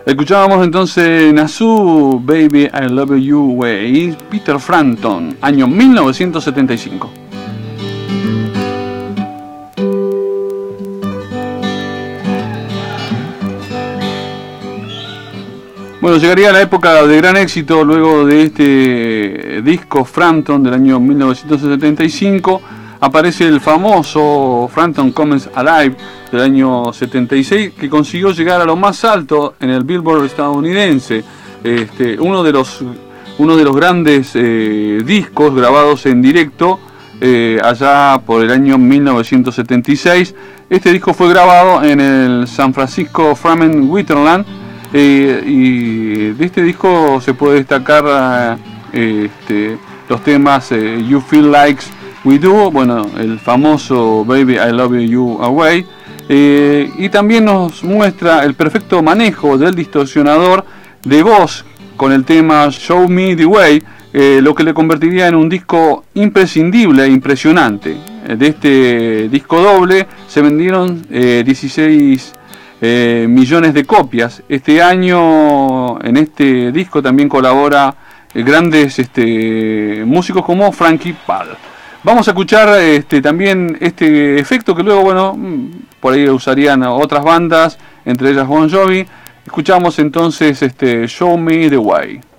Escuchábamos entonces Nazoo, Baby I Love You Way, Peter Frampton, año 1975. Bueno, llegaría la época de gran éxito luego de este disco Frampton del año 1975. Aparece el famoso Frampton Comes Alive del año 76, que consiguió llegar a lo más alto en el Billboard estadounidense. Uno de los grandes discos grabados en directo allá por el año 1976. Este disco fue grabado en el San Francisco Framen Wonderland, y de este disco se puede destacar los temas You Feel Like We Do, bueno, el famoso Baby I Love You Away, y también nos muestra el perfecto manejo del distorsionador de voz con el tema Show Me The Way, lo que le convertiría en un disco imprescindible e impresionante. De este disco doble se vendieron 16 millones de copias. Este año en este disco también colabora grandes músicos como Frankie Valli. Vamos a escuchar también este efecto que luego, bueno, por ahí usarían otras bandas, entre ellas Bon Jovi. Escuchamos entonces Show Me The Way.